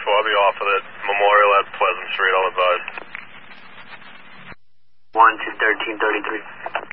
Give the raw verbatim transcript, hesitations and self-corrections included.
four, I'll be off of it. Memorial at Pleasant Street, I'll advise. one to thirteen thirty-three.